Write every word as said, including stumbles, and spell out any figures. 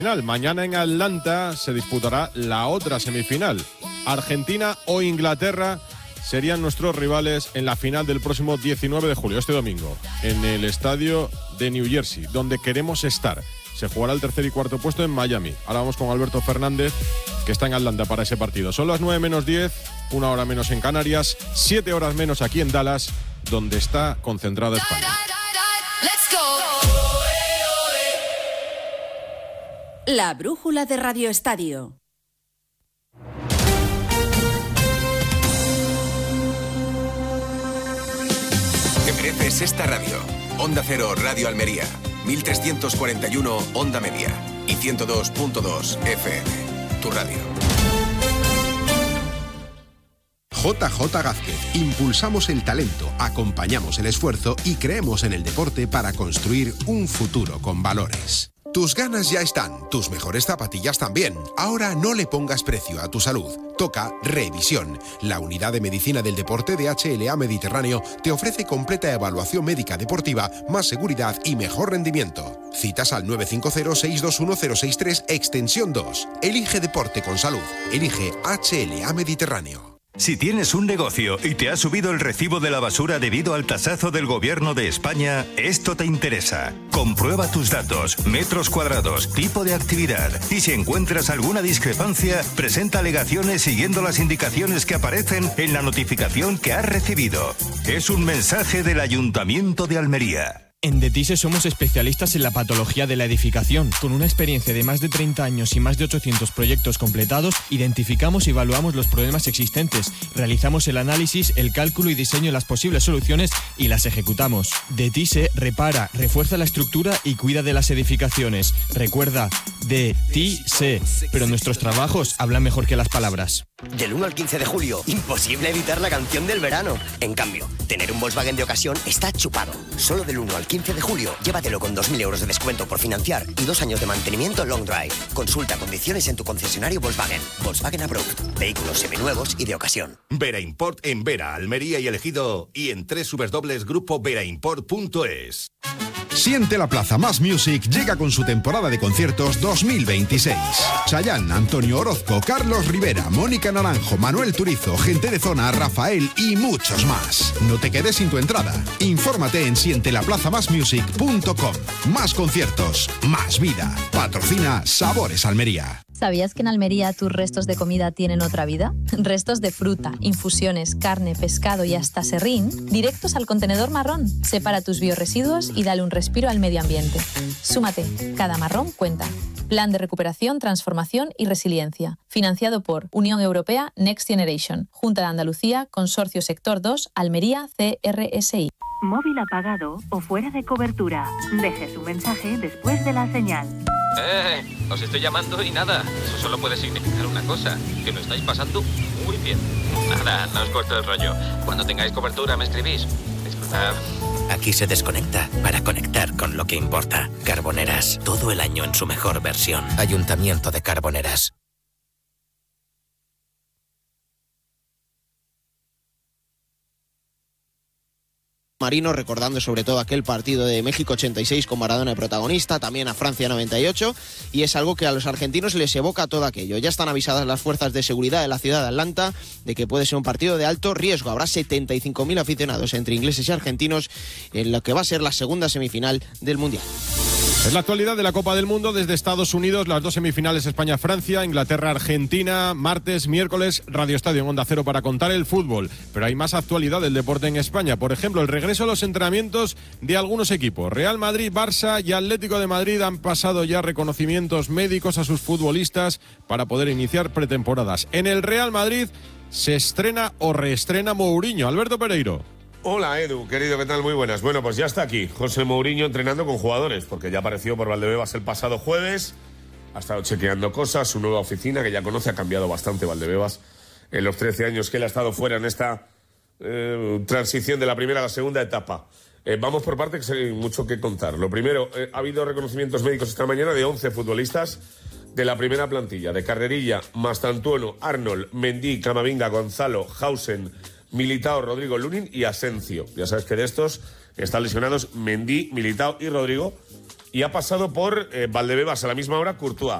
Mañana en Atlanta se disputará la otra semifinal. Argentina o Inglaterra serían nuestros rivales en la final del próximo diecinueve de julio, este domingo, en el estadio de New Jersey, donde queremos estar. Se jugará el tercer y cuarto puesto en Miami. Ahora vamos con Alberto Fernández, que está en Atlanta para ese partido. Son las nueve menos diez, una hora menos en Canarias, siete horas menos aquí en Dallas, donde está concentrada España. La brújula de Radio Estadio. ¿Qué mereces esta radio? Onda Cero Radio Almería, mil trescientos cuarenta y uno Onda Media y ciento dos punto dos F M. Tu radio. J J Gázquez. Impulsamos el talento, acompañamos el esfuerzo y creemos en el deporte para construir un futuro con valores. Tus ganas ya están, tus mejores zapatillas también. Ahora no le pongas precio a tu salud. Toca Revisión. La unidad de medicina del deporte de H L A Mediterráneo te ofrece completa evaluación médica deportiva, más seguridad y mejor rendimiento. Citas al nueve cinco cero, seis dos uno, cero seis tres, extensión dos. Elige deporte con salud. Elige H L A Mediterráneo. Si tienes un negocio y te ha subido el recibo de la basura debido al tasazo del Gobierno de España, esto te interesa. Comprueba tus datos, metros cuadrados, tipo de actividad y si encuentras alguna discrepancia, presenta alegaciones siguiendo las indicaciones que aparecen en la notificación que has recibido. Es un mensaje del Ayuntamiento de Almería. En DETISE somos especialistas en la patología de la edificación. Con una experiencia de más de treinta años y más de ochocientos proyectos completados, identificamos y evaluamos los problemas existentes, realizamos el análisis, el cálculo y diseño de las posibles soluciones y las ejecutamos. DETISE repara, refuerza la estructura y cuida de las edificaciones. Recuerda, DETISE. Pero nuestros trabajos hablan mejor que las palabras. Del uno al quince de julio, imposible evitar la canción del verano. En cambio, tener un Volkswagen de ocasión está chupado. Solo del uno al quince de julio, llévatelo con dos mil euros de descuento por financiar y dos años de mantenimiento long drive. Consulta condiciones en tu concesionario Volkswagen. Volkswagen Approved. Vehículos seminuevos y de ocasión. Vera Import en Vera, Almería y Elegido y en doble u doble u doble u punto grupo vera import punto es. Siente la Plaza Más Music llega con su temporada de conciertos dos mil veintiséis. Chayanne, Antonio Orozco, Carlos Rivera, Mónica Naranjo, Manuel Turizo, Gente de Zona, Rafael y muchos más. No te quedes sin tu entrada. Infórmate en siente la plaza más music punto com. Más conciertos, más vida. Patrocina Sabores Almería. ¿Sabías que en Almería tus restos de comida tienen otra vida? Restos de fruta, infusiones, carne, pescado y hasta serrín, directos al contenedor marrón. Separa tus biorresiduos y dale un respiro al medio ambiente. Súmate, cada marrón cuenta. Plan de recuperación, transformación y resiliencia. Financiado por Unión Europea Next Generation, Junta de Andalucía, Consorcio Sector dos, Almería, C R S I. Móvil apagado o fuera de cobertura. Deje su mensaje después de la señal. Eh, os estoy llamando y nada. Eso solo puede significar una cosa, que lo estáis pasando muy bien. Nada, no os corto el rollo. Cuando tengáis cobertura me escribís. Disfrutad. Aquí se desconecta para conectar con lo que importa. Carboneras, todo el año en su mejor versión. Ayuntamiento de Carboneras. Marino, recordando sobre todo aquel partido de México ochenta y seis con Maradona de protagonista, también a Francia noventa y ocho, y es algo que a los argentinos les evoca todo aquello. Ya están avisadas las fuerzas de seguridad de la ciudad de Atlanta de que puede ser un partido de alto riesgo. Habrá setenta y cinco mil aficionados entre ingleses y argentinos en lo que va a ser la segunda semifinal del Mundial. Es la actualidad de la Copa del Mundo desde Estados Unidos, las dos semifinales España-Francia, Inglaterra-Argentina, martes, miércoles, Radio Estadio en Onda Cero para contar el fútbol. Pero hay más actualidad del deporte en España. Por ejemplo, el regreso a los entrenamientos de algunos equipos. Real Madrid, Barça y Atlético de Madrid han pasado ya reconocimientos médicos a sus futbolistas para poder iniciar pretemporadas. En el Real Madrid se estrena o reestrena Mourinho. Alberto Pereiro. Hola Edu, querido, ¿qué tal? Muy buenas. Bueno, pues ya está aquí José Mourinho entrenando con jugadores, porque ya apareció por Valdebebas el pasado jueves, ha estado chequeando cosas, su nueva oficina que ya conoce, ha cambiado bastante Valdebebas en los trece años que él ha estado fuera en esta eh, transición de la primera a la segunda etapa. Eh, vamos por partes, que hay mucho que contar. Lo primero, eh, ha habido reconocimientos médicos esta mañana de once futbolistas de la primera plantilla, de Carrerilla, Mastantuono, Arnold, Mendy, Camavinga, Gonzalo, Hausen, Militao, Rodrigo, Lunin y Asencio. Ya sabes que de estos están lesionados Mendy, Militao y Rodrigo, y ha pasado por eh, Valdebebas a la misma hora Courtois.